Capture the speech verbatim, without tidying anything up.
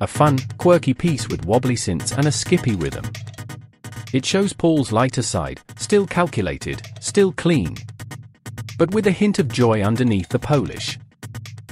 A fun, quirky piece with wobbly synths and a skippy rhythm. It shows Paul's lighter side, still calculated, still clean, but with a hint of joy underneath the polish.